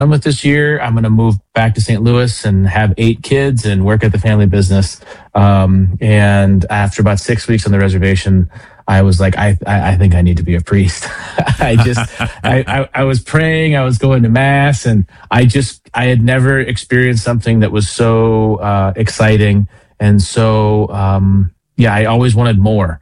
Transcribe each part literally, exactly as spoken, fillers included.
done with this year, I'm going to move back to Saint Louis and have eight kids and work at the family business. Um, and after about six weeks on the reservation, I was like, I, I, I think I need to be a priest. I just, I, I, I was praying, I was going to mass, and I just, I had never experienced something that was so uh, exciting. And so, um, yeah, I always wanted more.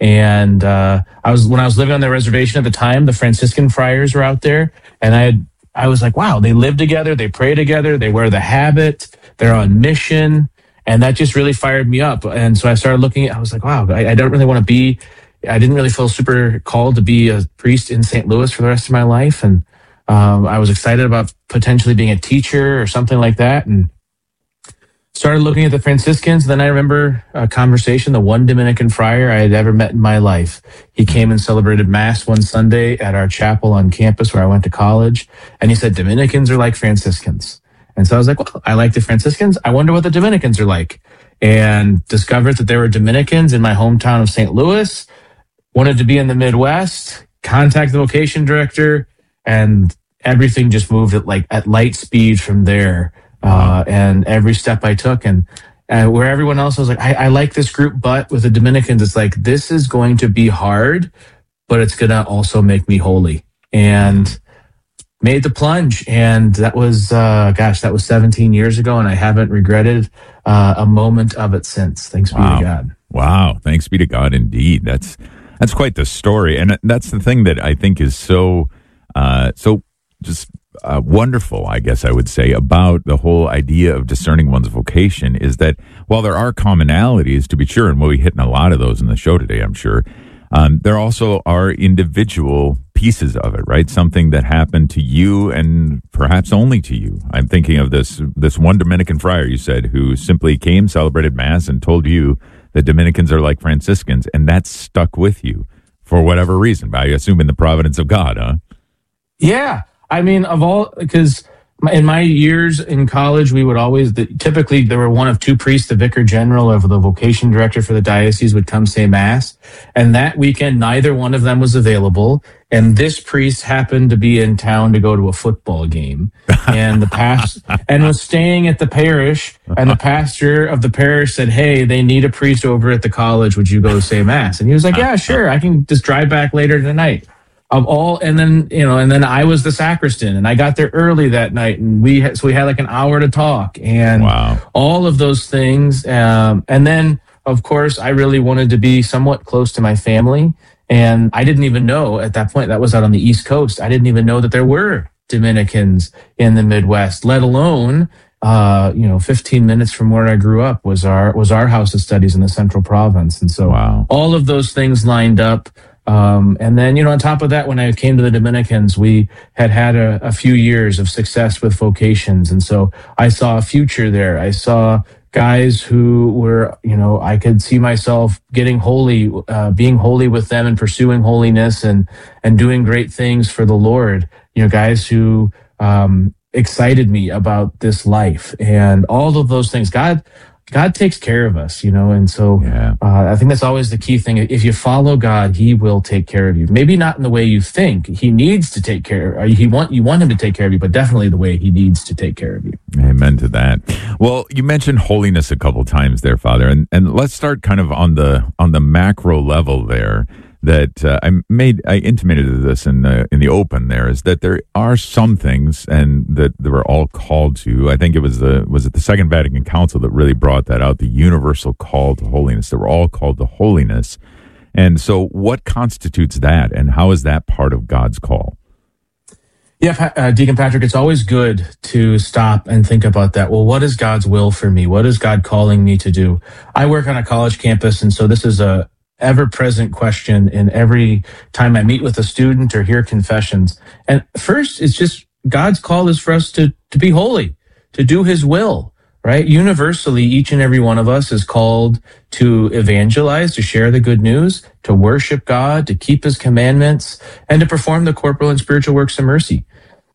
And uh, I was, when I was living on the reservation at the time, the Franciscan friars were out there, and I had, I was like, wow, they live together, they pray together, they wear the habit, they're on mission. And that just really fired me up. And so I started looking at, I was like, wow, I, I don't really want to be, I didn't really feel super called to be a priest in Saint Louis for the rest of my life. And um, I was excited about potentially being a teacher or something like that. And started looking at the Franciscans. Then I remember a conversation, the one Dominican friar I had ever met in my life. He came and celebrated Mass one Sunday at our chapel on campus where I went to college. And he said, Dominicans are like Franciscans. And so I was like, well, I like the Franciscans. I wonder what the Dominicans are like. And discovered that there were Dominicans in my hometown of Saint Louis. Wanted to be in the Midwest, contacted the vocation director, and everything just moved at like at light speed from there. Uh, and every step I took, and uh, where everyone else was like, I, I like this group, but with the Dominicans, it's like, this is going to be hard, but it's going to also make me holy. And made the plunge. And that was, uh, gosh, that was seventeen years ago. And I haven't regretted uh, a moment of it since. Thanks be wow. to God. Wow. Thanks be to God. Indeed. That's, that's quite the story. And that's the thing that I think is so, uh, so just, Uh, wonderful, I guess I would say, about the whole idea of discerning one's vocation is that while there are commonalities, to be sure, and we'll be hitting a lot of those in the show today, I'm sure, um, there also are individual pieces of it, right? Something that happened to you and perhaps only to you. I'm thinking of this this one Dominican friar, you said, who simply came, celebrated Mass, and told you that Dominicans are like Franciscans, and that stuck with you for whatever reason, I assume in the providence of God, huh? Yeah. I mean, of all, because in my years in college, we would always, the, typically there were one of two priests, the vicar general or the vocation director for the diocese would come say Mass. And that weekend, neither one of them was available. And this priest happened to be in town to go to a football game, and the past and was staying at the parish. And the pastor of the parish said, hey, they need a priest over at the college. Would you go say Mass? And he was like, yeah, sure. I can just drive back later tonight. Of all, and then, you know, and then I was the sacristan, and I got there early that night, and we had, so we had like an hour to talk, and wow. all of those things. Um, and then, of course, I really wanted to be somewhat close to my family, and I didn't even know at that point, that was out on the East Coast, I didn't even know that there were Dominicans in the Midwest, let alone, uh, you know, fifteen minutes from where I grew up was our, was our house of studies in the Central Province. And so wow. all of those things lined up. Um, and then, you know, on top of that, when I came to the Dominicans, we had had a, a few years of success with vocations. And so I saw a future there. I saw guys who were, you know, I could see myself getting holy, uh, being holy with them and pursuing holiness and, and doing great things for the Lord. You know, guys who, um, excited me about this life and all of those things. God, God takes care of us, you know, and so yeah. uh, I think that's always the key thing. If you follow God, He will take care of you. Maybe not in the way you think He needs to take care. Or he want you want Him to take care of you, but definitely the way He needs to take care of you. Amen to that. Well, you mentioned holiness a couple times there, Father, and and let's start kind of on the on the macro level there. That uh, I made, I intimated this in the in the open. There is that there are some things, and that they were all called to. I think it was the was it the Second Vatican Council that really brought that out. The universal call to holiness. They were all called to holiness, and so what constitutes that, and how is that part of God's call? Yeah, uh, Deacon Patrick, it's always good to stop and think about that. Well, what is God's will for me? What is God calling me to do? I work on a college campus, and so this is a ever-present question in every time I meet with a student or hear confessions. And first, it's just God's call is for us to, to be holy, to do His will, right? Universally, each and every one of us is called to evangelize, to share the good news, to worship God, to keep His commandments, and to perform the corporal and spiritual works of mercy.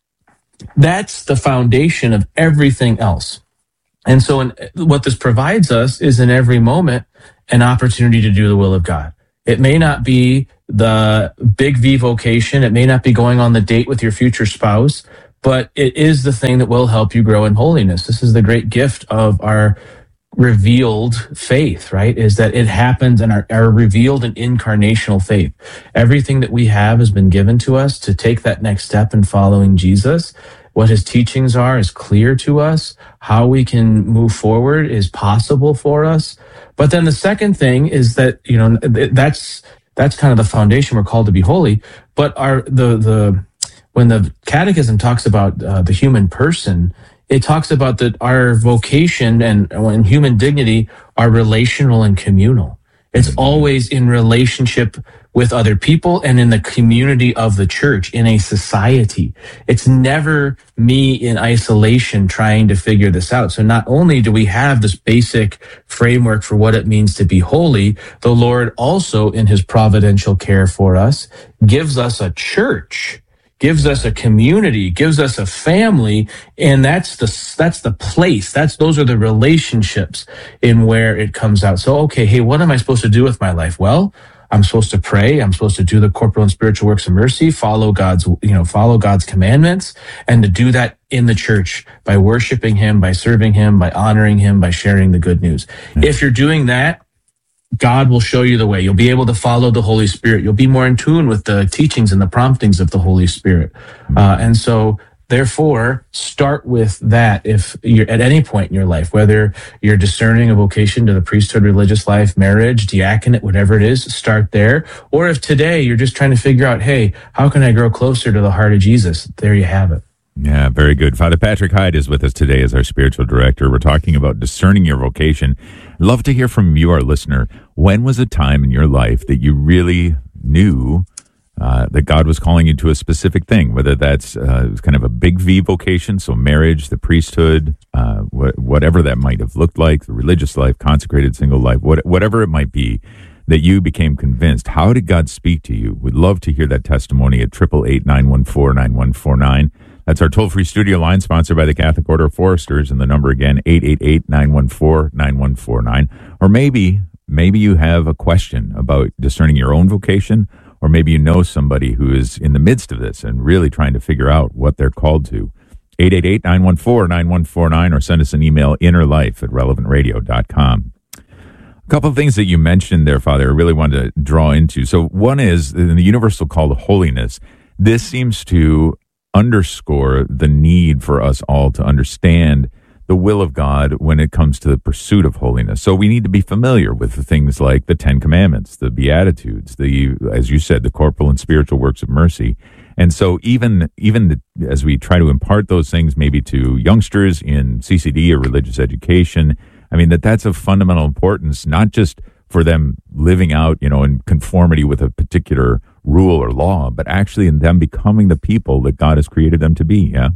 That's the foundation of everything else. And so in, what this provides us is in every moment an opportunity to do the will of God. It may not be the big V vocation. It may not be going on the date with your future spouse, but it is the thing that will help you grow in holiness. This is the great gift of our revealed faith, right? Is that it happens in our, our revealed and incarnational faith. Everything that we have has been given to us to take that next step in following Jesus. What his teachings are is clear to us. How we can move forward is possible for us. But then the second thing is that, you know, that's, that's kind of the foundation. We're called to be holy. But our, the, the, when the catechism talks about uh, the human person, it talks about that our vocation and, and human dignity are relational and communal. It's always in relationship with other people and in the community of the church, in a society. It's never me in isolation trying to figure this out. So not only do we have this basic framework for what it means to be holy, the Lord also, in his providential care for us, gives us a church, gives us a community, gives us a family, and that's the that's the place. That's those are the relationships in where it comes out. So, okay, hey, what am I supposed to do with my life? Well, I'm supposed to pray. I'm supposed to do the corporal and spiritual works of mercy, follow God's, you know, follow God's commandments, and to do that in the church by worshiping him, by serving him, by honoring him, by sharing the good news. Mm-hmm. If you're doing that, God will show you the way. You'll be able to follow the Holy Spirit. You'll be more in tune with the teachings and the promptings of the Holy Spirit. Uh, and so, therefore, start with that if you're at any point in your life, whether you're discerning a vocation to the priesthood, religious life, marriage, diaconate, whatever it is, start there. Or if today you're just trying to figure out, hey, how can I grow closer to the heart of Jesus? There you have it. Yeah, very good. Father Patrick Hyde is with us today as our spiritual director. We're talking about discerning your vocation. Love to hear from you, our listener. When was a time in your life that you really knew uh, that God was calling you to a specific thing, whether that's uh, kind of a big V vocation, so marriage, the priesthood, uh, wh- whatever that might have looked like, the religious life, consecrated single life, what- whatever it might be, that you became convinced. How did God speak to you? We'd love to hear that testimony at eight eight eight, nine one four, nine one four nine. That's our toll-free studio line, sponsored by the Catholic Order of Foresters, and the number again, eight eight eight, nine one four, nine one four nine. Or maybe, maybe you have a question about discerning your own vocation, or maybe you know somebody who is in the midst of this and really trying to figure out what they're called to. eight eight eight, nine one four, nine one four nine, or send us an email, innerlife at relevant radio dot com. A couple of things that you mentioned there, Father, I really wanted to draw into. So one is, in the universal call to holiness, this seems to underscore the need for us all to understand the will of God when it comes to the pursuit of holiness. So we need to be familiar with the things like the Ten Commandments, the Beatitudes, the, as you said, the corporal and spiritual works of mercy. And so even, even the, as we try to impart those things maybe to youngsters in C C D or religious education, I mean, that that's of fundamental importance, not just for them living out, you know, in conformity with a particular rule or law, but actually in them becoming the people that God has created them to be. Yeah.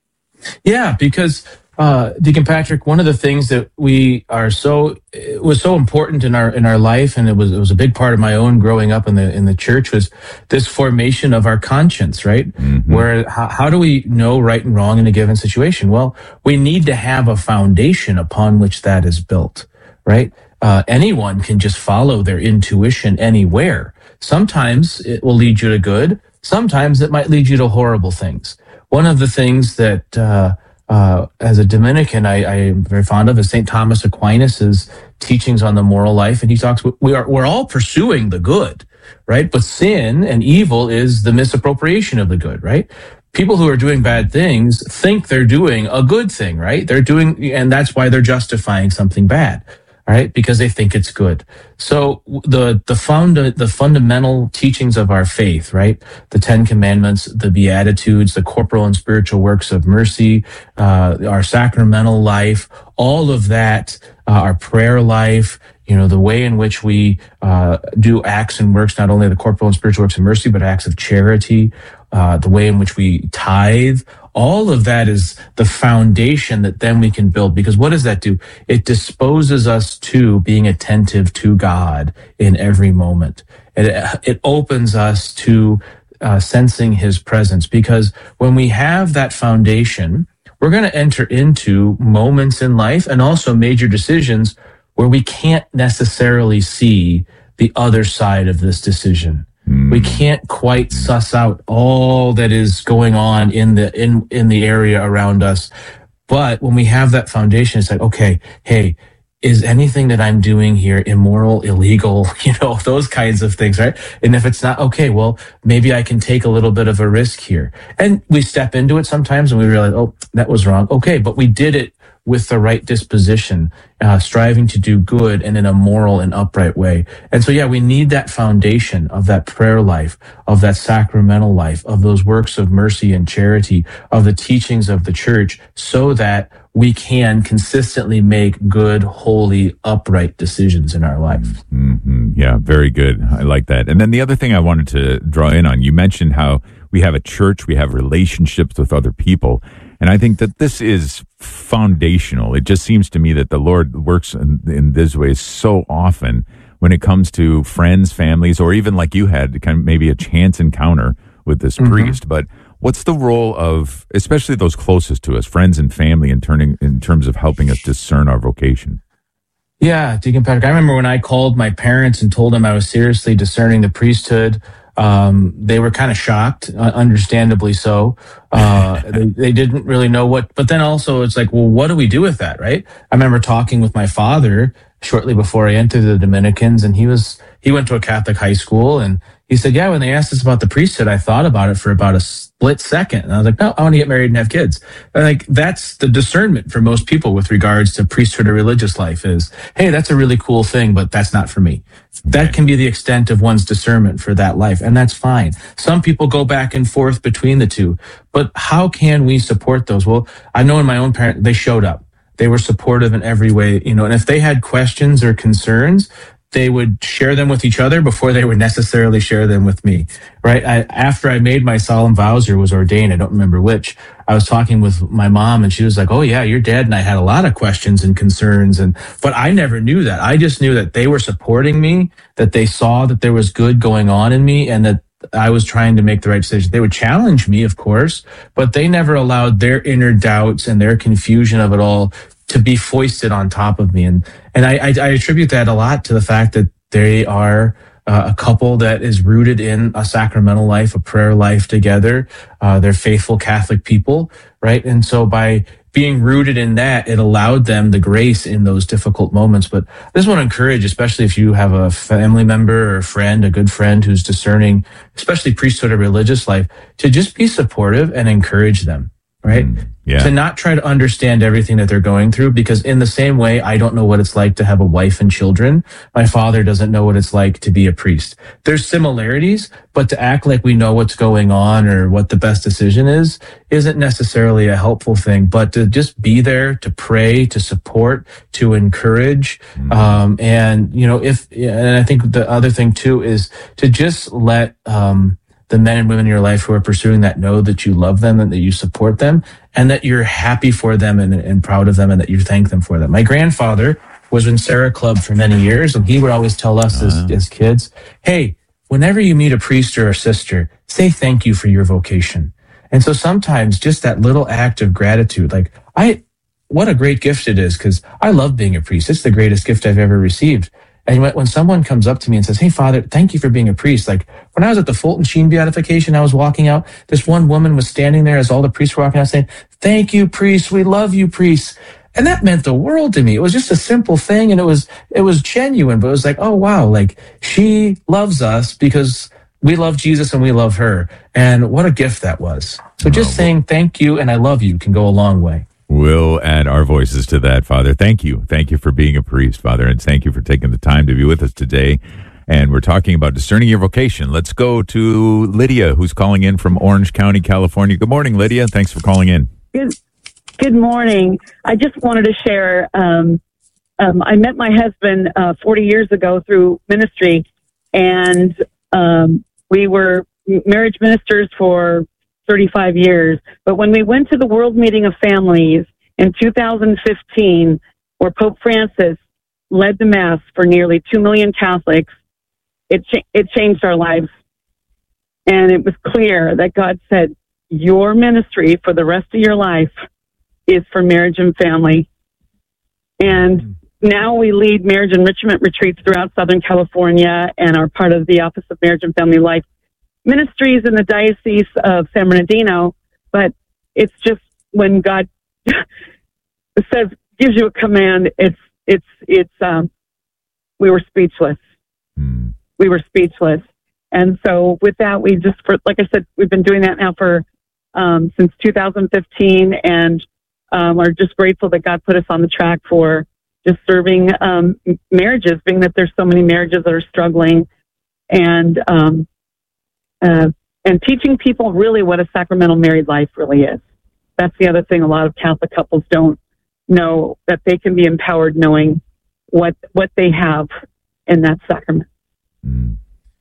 Yeah, because uh, Deacon Patrick, one of the things that we are so it was so important in our in our life, and it was it was a big part of my own growing up in the in the church, was this formation of our conscience, right? Mm-hmm. Where how, how do we know right and wrong in a given situation? Well, we need to have a foundation upon which that is built, right? Uh, anyone can just follow their intuition anywhere. Sometimes it will lead you to good. Sometimes it might lead you to horrible things. One of the things that, uh, uh, as a Dominican, I, I am very fond of is Saint Thomas Aquinas's teachings on the moral life. And he talks, we are, we're all pursuing the good, right? But sin and evil is the misappropriation of the good, right? People who are doing bad things think they're doing a good thing, right? They're doing, and that's why they're justifying something bad. Right, because they think it's good. So the the found the fundamental teachings of our faith, right? The Ten Commandments, the Beatitudes, the corporal and spiritual works of mercy, uh, our sacramental life, all of that, uh, our prayer life, you know, the way in which we uh, do acts and works, not only the corporal and spiritual works of mercy, but acts of charity, uh, the way in which we tithe. All of that is the foundation that then we can build. Because what does that do? It disposes us to being attentive to God in every moment. It, it opens us to uh, sensing his presence. Because when we have that foundation, we're going to enter into moments in life and also major decisions where we can't necessarily see the other side of this decision. Mm. We can't quite suss out all that is going on in the in in the area around us. But when we have that foundation, it's like, okay, hey, is anything that I'm doing here immoral, illegal, you know, those kinds of things, right? And if it's not, okay, well, maybe I can take a little bit of a risk here. And we step into it sometimes and we realize, oh, that was wrong. Okay, but we did it with the right disposition, uh, striving to do good and in a moral and upright way. And so, yeah, we need that foundation of that prayer life, of that sacramental life, of those works of mercy and charity, of the teachings of the church, so that we can consistently make good, holy, upright decisions in our life. Mm-hmm. Yeah, very good. I like that. And then the other thing I wanted to draw in on, you mentioned how we have a church, we have relationships with other people. And I think that this is foundational. It just seems to me that the Lord works in, in this way so often when it comes to friends, families, or even like you had kind of maybe a chance encounter with this mm-hmm. priest. But what's the role of, especially those closest to us, friends and family, in turning in terms of helping us discern our vocation? Yeah, Deacon Patrick, I remember when I called my parents and told them I was seriously discerning the priesthood. Um, they were kind of shocked, uh, understandably so. Uh, they, they didn't really know what, but then also it's like, well, what do we do with that, right? I remember talking with my father shortly before I entered the Dominicans, and he was, he went to a Catholic high school, and he said, yeah, when they asked us about the priesthood, I thought about it for about a split second. And I was like, no, I want to get married and have kids. And like, that's the discernment for most people with regards to priesthood or religious life is, hey, that's a really cool thing, but that's not for me. That can be the extent of one's discernment for that life. And that's fine. Some people go back and forth between the two, but how can we support those? Well, I know in my own parent, they showed up. They were supportive in every way, you know, and if they had questions or concerns, they would share them with each other before they would necessarily share them with me, right? I, after I made my solemn vows or was ordained, I don't remember which, I was talking with my mom and she was like, oh yeah, your dad and I had a lot of questions and concerns. And, but I never knew that. I just knew that they were supporting me, that they saw that there was good going on in me and that I was trying to make the right decision. They would challenge me, of course, but they never allowed their inner doubts and their confusion of it all to be foisted on top of me. And and I, I, I attribute that a lot to the fact that they are uh, a couple that is rooted in a sacramental life, a prayer life together. Uh, they're faithful Catholic people, right? And so by being rooted in that, it allowed them the grace in those difficult moments. But I just want to encourage, especially if you have a family member or a friend, a good friend who's discerning, especially priesthood or religious life, to just be supportive and encourage them. Right? Mm, yeah. To not try to understand everything that they're going through, because in the same way, I don't know what it's like to have a wife and children. My father doesn't know what it's like to be a priest. There's similarities, but to act like we know what's going on or what the best decision is, isn't necessarily a helpful thing. But to just be there, to pray, to support, to encourage. Mm. Um, and, you know, if, and I think the other thing too is to just let, um, the men and women in your life who are pursuing that know that you love them and that you support them and that you're happy for them and, and proud of them and that you thank them for them. My grandfather was in Sarah Club for many years, and he would always tell us uh-huh. as, as kids, hey, whenever you meet a priest or a sister, say thank you for your vocation. And so sometimes just that little act of gratitude, like I, what a great gift it is, because I love being a priest. It's the greatest gift I've ever received. And when someone comes up to me and says, hey, Father, thank you for being a priest. Like when I was at the Fulton Sheen beatification, I was walking out. This one woman was standing there as all the priests were walking out saying, thank you, priests. We love you, priests. And that meant the world to me. It was just a simple thing. And it was, it was genuine, but it was like, oh, wow, like she loves us because we love Jesus and we love her. And what a gift that was. So just oh, saying thank you and I love you can go a long way. We'll add our voices to that, Father. Thank you. Thank you for being a priest, Father, and thank you for taking the time to be with us today. And we're talking about discerning your vocation. Let's go to Lydia, who's calling in from Orange County, California. Good morning, Lydia. Thanks for calling in. Good, good morning. I just wanted to share, um, um, I met my husband uh, forty years ago through ministry, and um, we were marriage ministers for thirty-five years. But when we went to the World Meeting of Families in two thousand fifteen, where Pope Francis led the Mass for nearly two million Catholics, it, cha- it changed our lives. And it was clear that God said, your ministry for the rest of your life is for marriage and family. And now we lead marriage enrichment retreats throughout Southern California and are part of the Office of Marriage and Family Life Ministries in the Diocese of San Bernardino. But it's just when God says, gives you a command, it's, it's, it's, um, we were speechless. Mm. We were speechless. And so with that, we just, for, like I said, we've been doing that now for, um, since two thousand fifteen, and, um, are just grateful that God put us on the track for just serving, um, marriages, being that there's so many marriages that are struggling, and, um, uh, and teaching people really what a sacramental married life really is. That's the other thing a lot of Catholic couples don't know, that they can be empowered knowing what, what they have in that sacrament. Mm.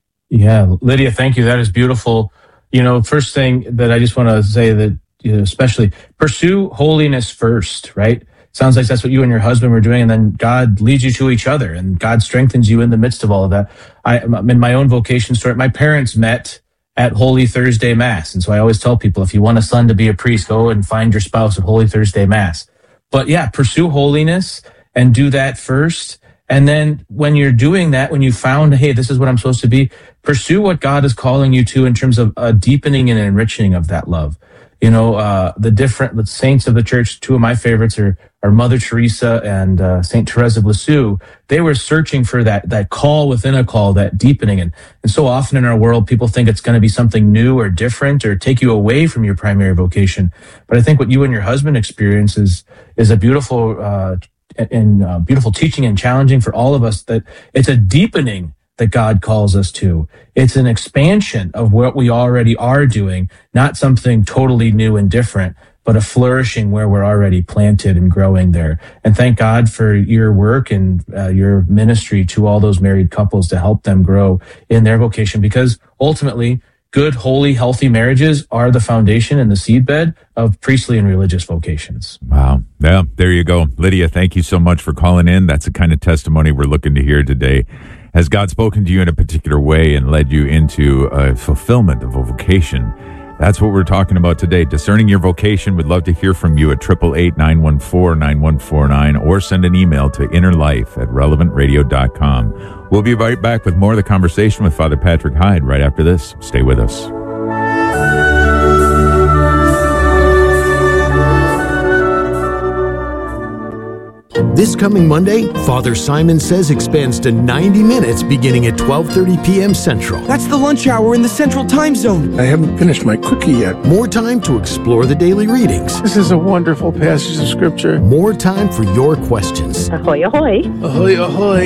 Yeah, Lydia, thank you. That is beautiful. You know, first thing that I just want to say that, you know, especially pursue holiness first, right? Sounds like that's what you and your husband were doing, and then God leads you to each other, and God strengthens you in the midst of all of that. I, in my own vocation story, my parents met at Holy Thursday Mass, and so I always tell people, if you want a son to be a priest, go and find your spouse at Holy Thursday Mass. But yeah, pursue holiness and do that first. And then when you're doing that, when you found, hey, this is what I'm supposed to be, pursue what God is calling you to in terms of a deepening and enriching of that love. You know, uh, the different the saints of the church, two of my favorites are, are Mother Teresa and uh, Saint Therese of Lisieux. They were searching for that that call within a call, that deepening. And, and so often in our world, people think it's going to be something new or different or take you away from your primary vocation. But I think what you and your husband experience is, is a beautiful uh, and uh, beautiful teaching and challenging for all of us, that it's a deepening that God calls us to. It's an expansion of what we already are doing, not something totally new and different, but a flourishing where we're already planted and growing there. And thank God for your work and uh, your ministry to all those married couples to help them grow in their vocation, because ultimately, good, holy, healthy marriages are the foundation and the seedbed of priestly and religious vocations. Wow. Yeah, there you go. Lydia, thank you so much for calling in. That's the kind of testimony we're looking to hear today. Has God spoken to you in a particular way and led you into a fulfillment of a vocation? That's what we're talking about today. Discerning your vocation. We'd love to hear from you at eight eight eight, nine one four, nine one four nine, or send an email to innerlife at relevant radio dot com. We'll be right back with more of the conversation with Father Patrick Hyde right after this. Stay with us. This coming Monday, Father Simon Says expands to ninety minutes beginning at twelve thirty p.m. Central. That's the lunch hour in the Central Time Zone. I haven't finished my cookie yet. More time to explore the daily readings. This is a wonderful passage of Scripture. More time for your questions. Ahoy, ahoy. Ahoy,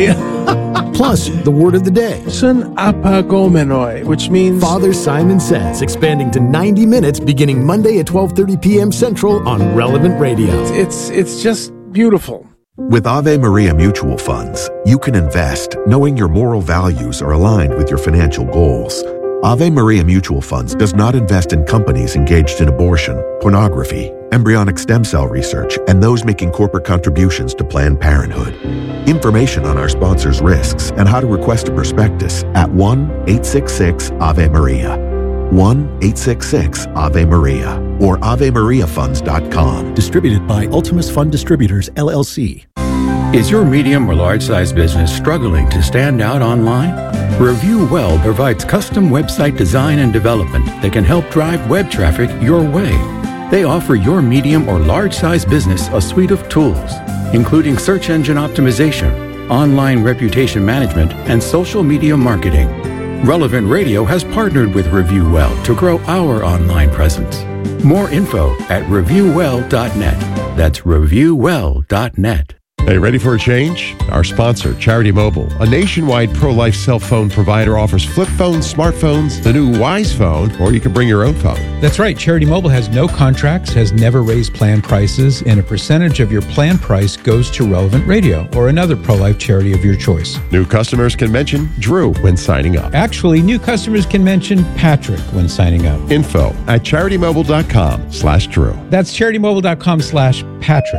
ahoy. Plus, the word of the day. Sun apagomenoi, which means... Father Simon Says, expanding to ninety minutes beginning Monday at twelve thirty p.m. Central on Relevant Radio. It's, it's just beautiful. With Ave Maria Mutual Funds, you can invest knowing your moral values are aligned with your financial goals. Ave Maria Mutual Funds does not invest in companies engaged in abortion, pornography, embryonic stem cell research, and those making corporate contributions to Planned Parenthood. Information on our sponsors' risks and how to request a prospectus at one eight six six Ave Maria. one eight six six Ave Maria or ave maria funds dot com. Distributed by Ultimus Fund Distributors, L L C. Is your medium or large-size business struggling to stand out online? Review Well provides custom website design and development that can help drive web traffic your way. They offer your medium or large-size business a suite of tools, including search engine optimization, online reputation management, and social media marketing. Relevant Radio has partnered with Review Well to grow our online presence. More info at review well dot net. That's review well dot net. Hey, ready for a change? Our sponsor, Charity Mobile, a nationwide pro-life cell phone provider, offers flip phones, smartphones, the new Wise phone, or you can bring your own phone. That's right. Charity Mobile has no contracts, has never raised plan prices, and a percentage of your plan price goes to Relevant Radio or another pro-life charity of your choice. New customers can mention Drew when signing up. Actually, new customers can mention Patrick when signing up. Info at charitymobile.com slash Drew. That's charitymobile.com slash Patrick.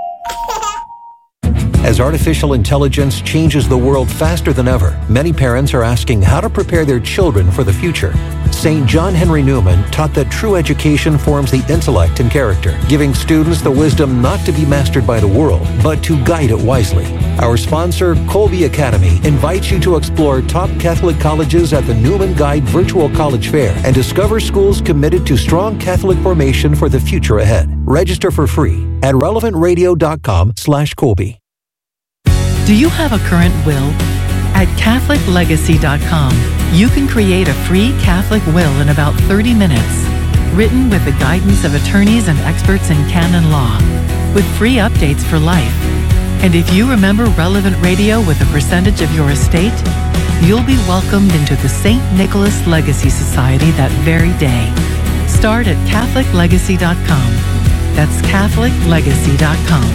As artificial intelligence changes the world faster than ever, many parents are asking how to prepare their children for the future. Saint John Henry Newman taught that true education forms the intellect and character, giving students the wisdom not to be mastered by the world, but to guide it wisely. Our sponsor, Colby Academy, invites you to explore top Catholic colleges at the Newman Guide Virtual College Fair and discover schools committed to strong Catholic formation for the future ahead. Register for free at relevant radio dot com slash Colby. Do you have a current will? At Catholic Legacy dot com, you can create a free Catholic will in about thirty minutes, written with the guidance of attorneys and experts in canon law, with free updates for life. And if you remember Relevant Radio with a percentage of your estate, you'll be welcomed into the Saint Nicholas Legacy Society that very day. Start at Catholic Legacy dot com. That's Catholic Legacy dot com.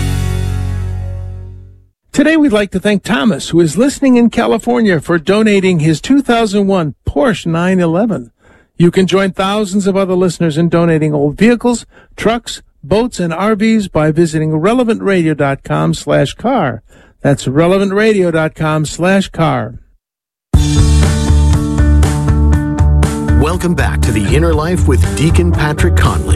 Today we'd like to thank Thomas, who is listening in California, for donating his two thousand one Porsche nine eleven. You can join thousands of other listeners in donating old vehicles, trucks, boats, and R Vs by visiting relevant radio dot com slash car. That's relevant radio dot com slash car. Welcome back to The Inner Life with Deacon Patrick Conley.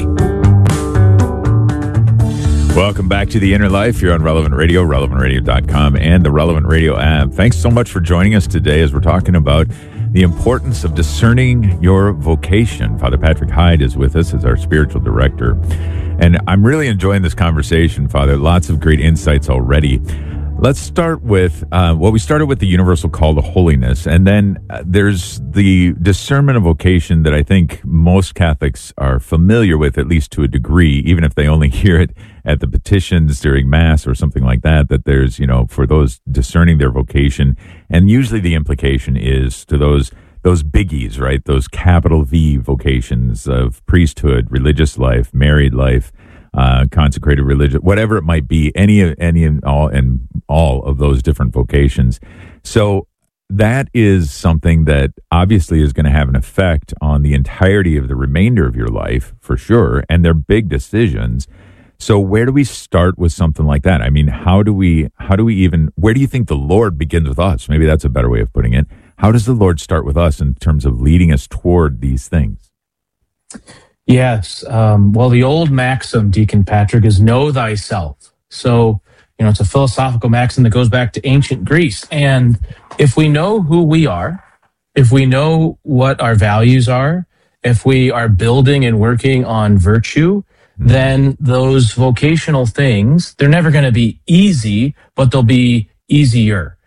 Welcome back to The Inner Life. You're on Relevant Radio, relevant radio dot com, and the Relevant Radio app. Thanks so much for joining us today as we're talking about the importance of discerning your vocation. Father Patrick Hyde is with us as our spiritual director. And I'm really enjoying this conversation, Father. Lots of great insights already. Let's start with, uh, well, we started with the universal call to holiness, and then uh, there's the discernment of vocation that I think most Catholics are familiar with, at least to a degree, even if they only hear it at the petitions during Mass or something like that, that there's, you know, for those discerning their vocation, and usually the implication is to those those biggies, right? Those capital V vocations of priesthood, religious life, married life, Uh, consecrated religion, whatever it might be, any any and all and all of those different vocations. So that is something that obviously is going to have an effect on the entirety of the remainder of your life, for sure, and they're big decisions. So where do we start with something like that? I mean, how do we how do we even where do you think the Lord begins with us? Maybe that's a better way of putting it. How does the Lord start with us in terms of leading us toward these things? Yes. Um, well, the old maxim, Deacon Patrick, is know thyself. So, you know, it's a philosophical maxim that goes back to ancient Greece. And if we know who we are, if we know what our values are, if we are building and working on virtue, then those vocational things, they're never going to be easy, but they'll be easier.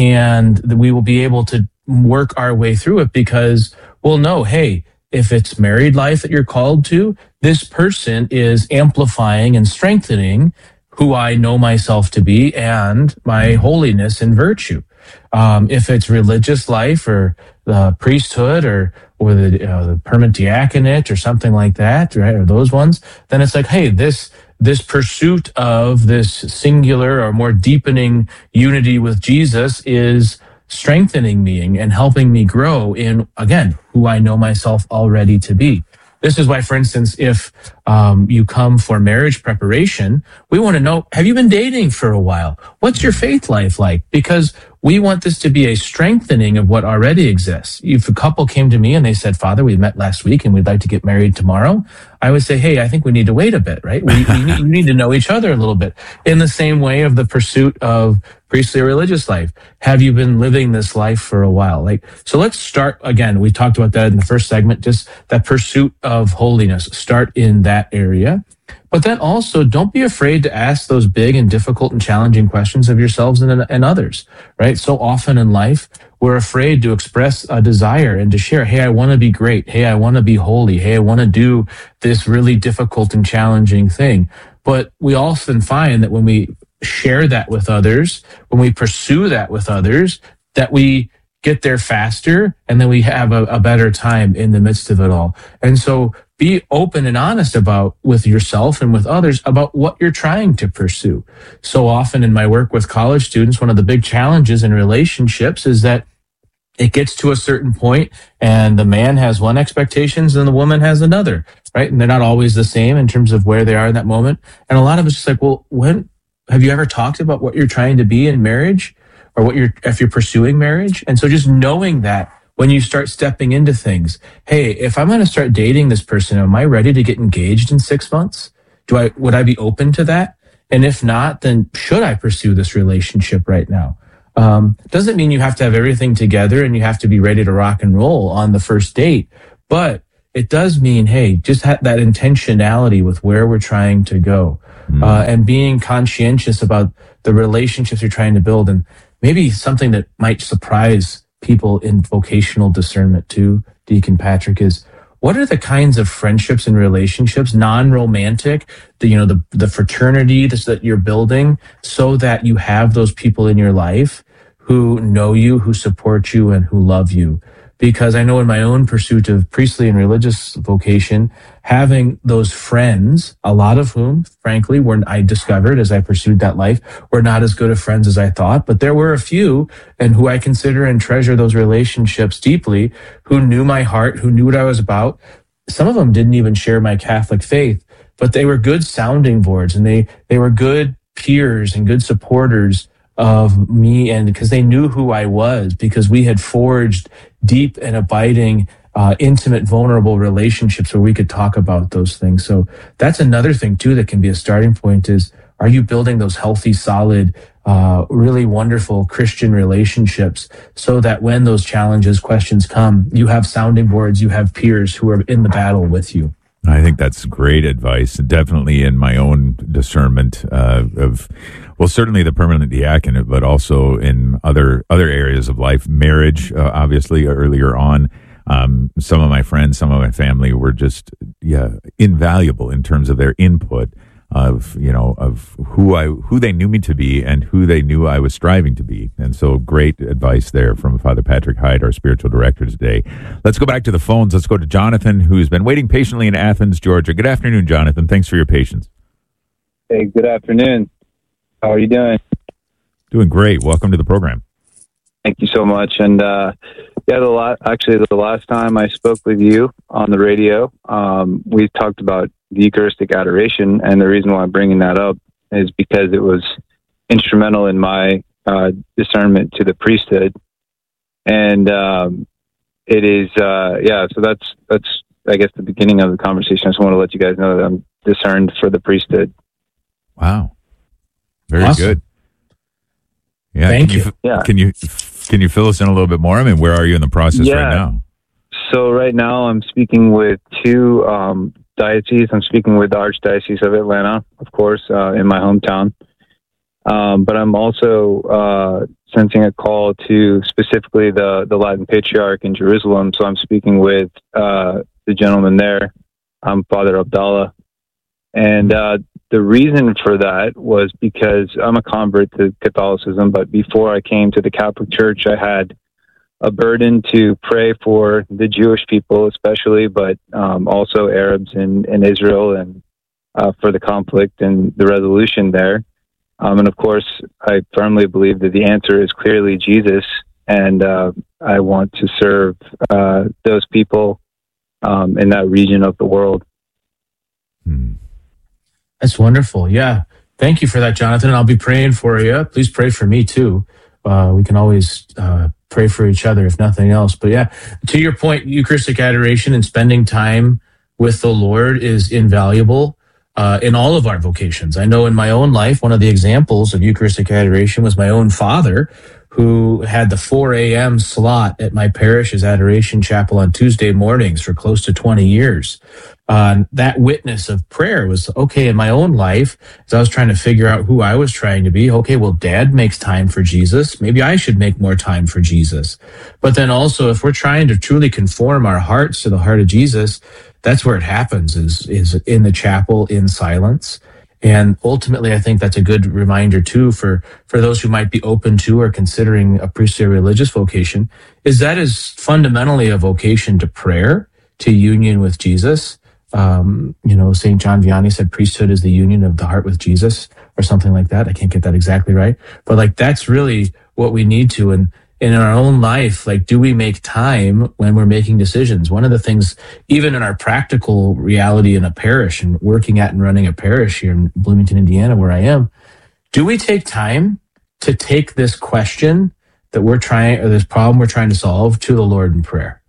And we will be able to work our way through it because we'll know, hey, if it's married life that you're called to, this person is amplifying and strengthening who I know myself to be and my holiness and virtue. Um, if it's religious life or the priesthood or or the, uh, the permanent diaconate or something like that, right, or those ones, then it's like, hey, this this pursuit of this singular or more deepening unity with Jesus is strengthening me and helping me grow in, again, who I know myself already to be. This is why, for instance, if um, you come for marriage preparation, we want to know, have you been dating for a while? What's your faith life like? Because we want this to be a strengthening of what already exists. If a couple came to me and they said, Father, we met last week and we'd like to get married tomorrow, I would say, hey, I think we need to wait a bit, right? We, we, need, we need to know each other a little bit. In the same way of the pursuit of priestly or religious life. Have you been living this life for a while? Like, so let's start again. We talked about that in the first segment, just that pursuit of holiness. Start in that area. But then also don't be afraid to ask those big and difficult and challenging questions of yourselves and, and others, right? So often in life, we're afraid to express a desire and to share, hey, I want to be great. Hey, I want to be holy. Hey, I want to do this really difficult and challenging thing. But we often find that when we share that with others, when we pursue that with others, that we get there faster and then we have a, a better time in the midst of it all. And so be open and honest about with yourself and with others about what you're trying to pursue. So often in my work with college students, one of the big challenges in relationships is that it gets to a certain point and the man has one expectations and the woman has another, right? And they're not always the same in terms of where they are in that moment. And a lot of it's just like, well, when have you ever talked about what you're trying to be in marriage or what you're, if you're pursuing marriage? And so just knowing that when you start stepping into things, hey, if I'm going to start dating this person, am I ready to get engaged in six months? Do I, would I be open to that? And if not, then should I pursue this relationship right now? Um, doesn't mean you have to have everything together and you have to be ready to rock and roll on the first date, but it does mean, hey, just have that intentionality with where we're trying to go, mm. uh, and being conscientious about the relationships you're trying to build. And maybe something that might surprise people in vocational discernment too, Deacon Patrick, is what are the kinds of friendships and relationships, non-romantic, the, you know, the, the fraternity this, that you're building, so that you have those people in your life who know you, who support you, and who love you. Because I know in my own pursuit of priestly and religious vocation, having those friends, a lot of whom, frankly, were I discovered as I pursued that life, were not as good of friends as I thought. But there were a few, and who I consider and treasure those relationships deeply, who knew my heart, who knew what I was about. Some of them didn't even share my Catholic faith, but they were good sounding boards, and they, they were good peers and good supporters of me, and because they knew who I was, because we had forged deep and abiding, uh, intimate, vulnerable relationships where we could talk about those things. So that's another thing too that can be a starting point is, are you building those healthy, solid, uh, really wonderful Christian relationships so that when those challenges, questions come, you have sounding boards, you have peers who are in the battle with you. I think that's great advice. Definitely in my own discernment uh, of, well, certainly the permanent diaconate, but also in other other areas of life. Marriage, uh, obviously, earlier on. Um, some of my friends, some of my family were just, yeah, invaluable in terms of their input of, you know, of who I, who they knew me to be and who they knew I was striving to be. And so great advice there from Father Patrick Hyde, our spiritual director today. Let's go back to the phones. Let's go to Jonathan, who's been waiting patiently in Athens, Georgia. Good afternoon, Jonathan. Thanks for your patience. Hey, good afternoon. How are you doing? Doing great. Welcome to the program. Thank you so much. And, uh, yeah, the la- actually the last time I spoke with you on the radio, um, we talked about the Eucharistic adoration, and the reason why I'm bringing that up is because it was instrumental in my uh, discernment to the priesthood, and um, it is, uh, yeah. So that's that's I guess the beginning of the conversation. I just want to let you guys know that I'm discerned for the priesthood. Wow, very awesome. Good. Yeah, Thank can you. you. Yeah. Can you can you fill us in a little bit more? I mean, where are you in the process yeah. right now? So right now I'm speaking with two um, dioceses. I'm speaking with the Archdiocese of Atlanta, of course, uh, in my hometown. Um, but I'm also uh, sensing a call to specifically the, the Latin Patriarch in Jerusalem. So I'm speaking with uh, the gentleman there, um, Father Abdallah. And uh, the reason for that was because I'm a convert to Catholicism, but before I came to the Catholic Church, I had a burden to pray for the Jewish people, especially, but um, also Arabs in, in Israel, and uh, for the conflict and the resolution there. Um, and of course, I firmly believe that the answer is clearly Jesus, and uh, I want to serve uh, those people um, in that region of the world. Hmm. That's wonderful. Yeah. Thank you for that, Jonathan. I'll be praying for you. Please pray for me too. Uh, we can always uh, pray for each other, if nothing else. But yeah, to your point, Eucharistic adoration and spending time with the Lord is invaluable uh, in all of our vocations. I know in my own life, one of the examples of Eucharistic adoration was my own father, who had the four a.m. slot at my parish's adoration chapel on Tuesday mornings for close to twenty years. Uh, that witness of prayer was, okay, in my own life, as I was trying to figure out who I was trying to be, okay, well, Dad makes time for Jesus. Maybe I should make more time for Jesus. But then also, if we're trying to truly conform our hearts to the heart of Jesus, that's where it happens, is, is in the chapel, in silence. And ultimately, I think that's a good reminder, too, for, for those who might be open to or considering a priestly or religious vocation, is that is fundamentally a vocation to prayer, to union with Jesus. Um, you know, Saint John Vianney said priesthood is the union of the heart with Jesus, or something like that. I can't get that exactly right. But like, that's really what we need to. And, and in our own life, like, do we make time when we're making decisions? One of the things, even in our practical reality in a parish and working at and running a parish here in Bloomington, Indiana, where I am, do we take time to take this question that we're trying, or this problem we're trying to solve, to the Lord in prayer?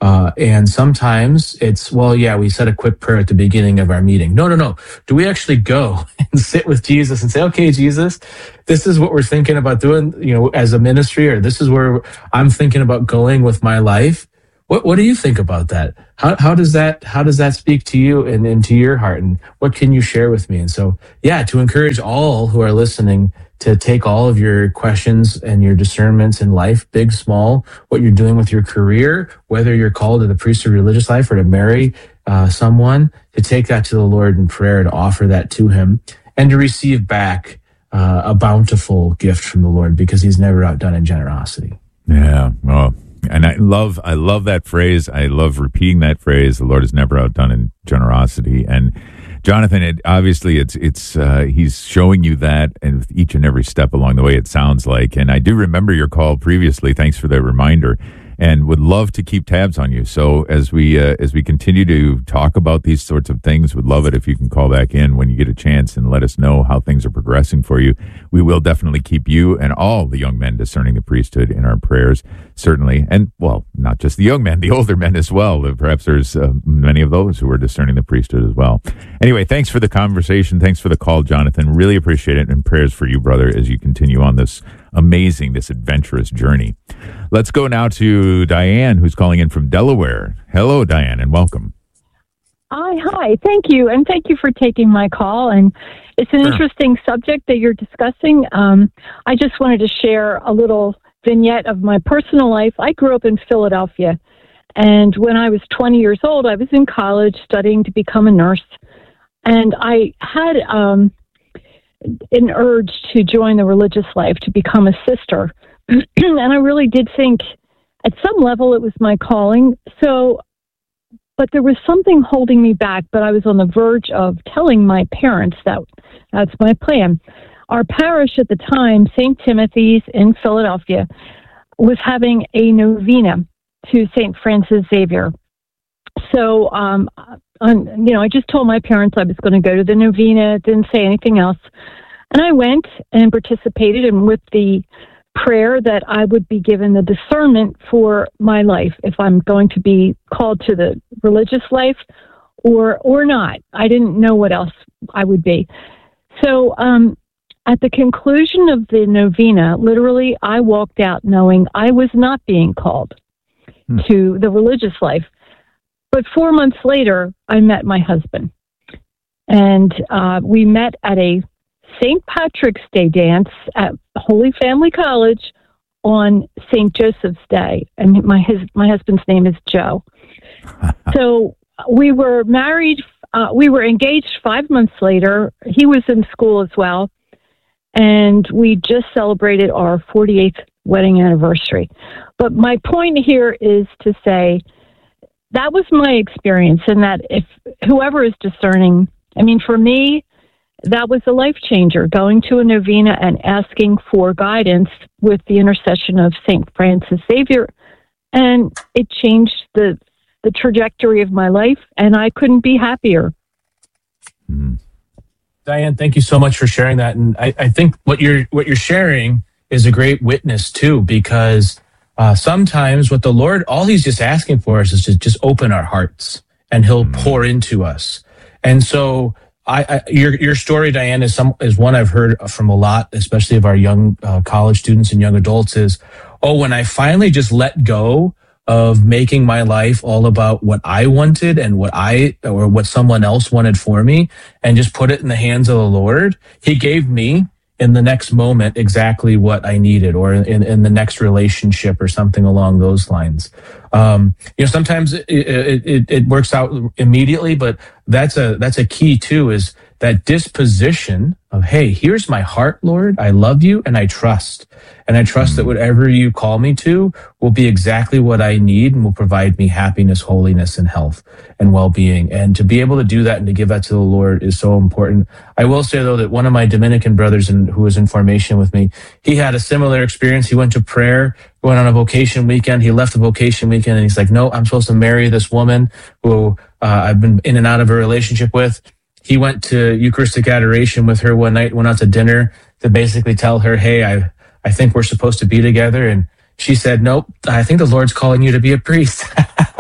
Uh, and sometimes it's, well, yeah, we said a quick prayer at the beginning of our meeting. No, no, no. Do we actually go and sit with Jesus and say, okay, Jesus, this is what we're thinking about doing, you know, as a ministry, or this is where I'm thinking about going with my life. What, what do you think about that? How, how does that, how does that speak to you and into your heart? And what can you share with me? And so, yeah, to encourage all who are listening to take all of your questions and your discernments in life, big, small, what you're doing with your career, whether you're called to the priesthood religious life or to marry uh, someone, to take that to the Lord in prayer, to offer that to him, and to receive back uh, a bountiful gift from the Lord, because he's never outdone in generosity. Yeah, well, and I love, I love that phrase. I love repeating that phrase. The Lord is never outdone in generosity. And Jonathan, it, obviously, it's it's uh, he's showing you that, and with each and every step along the way, it sounds like. And I do remember your call previously. Thanks for that reminder, and would love to keep tabs on you. So as we uh, as we continue to talk about these sorts of things, would love it if you can call back in when you get a chance and let us know how things are progressing for you. We will definitely keep you and all the young men discerning the priesthood in our prayers, certainly. And, well, not just the young men, the older men as well. Perhaps there's uh, many of those who are discerning the priesthood as well. Anyway, thanks for the conversation. Thanks for the call, Jonathan. Really appreciate it, and prayers for you, brother, as you continue on this amazing, this adventurous journey. Let's go now to Diane, who's calling in from Delaware. Hello, Diane, and welcome. Hi, hi. Thank you, and thank you for taking my call. And it's an Sure. interesting subject that you're discussing. Um, I just wanted to share a little vignette of my personal life. I grew up in Philadelphia, and when I was twenty years old, I was in college studying to become a nurse, and I had um, an urge to join the religious life, to become a sister. And I really did think at some level it was my calling. So, but there was something holding me back, but I was on the verge of telling my parents that that's my plan. Our parish at the time, Saint Timothy's in Philadelphia, was having a novena to Saint Francis Xavier. So, um, on, you know, I just told my parents I was going to go to the novena, didn't say anything else. And I went and participated, and with the prayer that I would be given the discernment for my life, if I'm going to be called to the religious life or or not. I didn't know what else I would be. So um, at the conclusion of the novena, literally, I walked out knowing I was not being called hmm. to the religious life. But four months later, I met my husband. And uh, we met at a Saint Patrick's Day dance at Holy Family College on Saint Joseph's Day, and my his my husband's name is Joe. So we were married. Uh, we were engaged five months later. He was in school as well, and we just celebrated our forty-eighth wedding anniversary. But my point here is to say that was my experience, and that if whoever is discerning, I mean, for me, that was a life changer, going to a novena and asking for guidance with the intercession of Saint Francis Xavier. And it changed the the trajectory of my life, and I couldn't be happier. Mm. Diane, thank you so much for sharing that. And I, I think what you're what you're sharing is a great witness too, because uh, sometimes what the Lord, all he's just asking for us is to just open our hearts, and he'll mm. pour into us. And so I, I, your your story, Diane, is some is one I've heard from a lot, especially of our young uh, college students and young adults. Is oh, when I finally just let go of making my life all about what I wanted and what I or what someone else wanted for me, and just put it in the hands of the Lord, He gave me in the next moment exactly what I needed, or in, in the next relationship, or something along those lines. Um, you know, sometimes it, it, it, it works out immediately, but that's a that's a key too, is that disposition of, hey, here's my heart, Lord. I love you and I trust. And I trust that whatever you call me to will be exactly what I need and will provide me happiness, holiness, and health and well-being. And to be able to do that and to give that to the Lord is so important. I will say, though, that one of my Dominican brothers in, who was in formation with me, he had a similar experience. He went to prayer, going on a vocation weekend. He left the vocation weekend and he's like, no, I'm supposed to marry this woman who uh, I've been in and out of a relationship with. He went to Eucharistic adoration with her one night, went out to dinner to basically tell her, hey, I, I think we're supposed to be together. And she said, nope, I think the Lord's calling you to be a priest.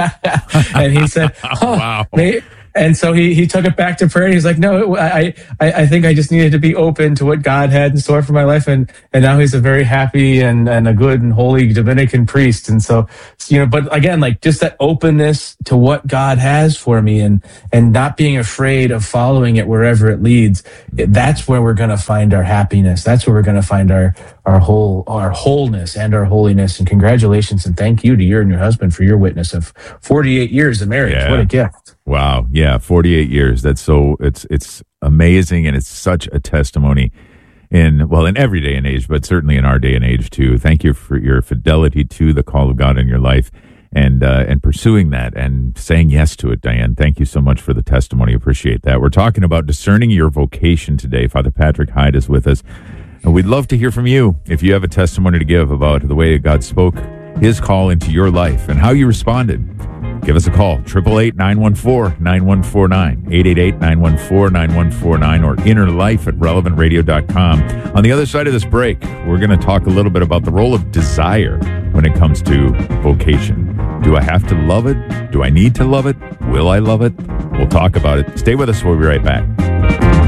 And he said, oh, wow. May, and so he, he took it back to prayer. He's like, no, I, I, I think I just needed to be open to what God had in store for my life. And, and now he's a very happy and, and a good and holy Dominican priest. And so, you know, but again, like just that openness to what God has for me and, and not being afraid of following it wherever it leads. That's where we're going to find our happiness. That's where we're going to find our, our whole, our wholeness and our holiness. And congratulations and thank you to you and your husband for your witness of forty-eight years of marriage. Yeah. What a gift. Wow. Yeah. forty-eight years. That's so, it's, it's amazing. And it's such a testimony in, well, in every day and age, but certainly in our day and age too. Thank you for your fidelity to the call of God in your life and, uh, and pursuing that and saying yes to it, Diane. Thank you so much for the testimony. Appreciate that. We're talking about discerning your vocation today. Father Patrick Hyde is with us. And we'd love to hear from you if you have a testimony to give about the way God spoke his call into your life and how you responded. Give us a call, eight eight eight, nine one four, nine one four nine, eight eight eight, nine one four, nine one four nine, or inner life at relevant radio dot com. On the other side of this break, we're going to talk a little bit about the role of desire when it comes to vocation. Do I have to love it? Do I need to love it? Will I love it? We'll talk about it. Stay with us. We'll be right back.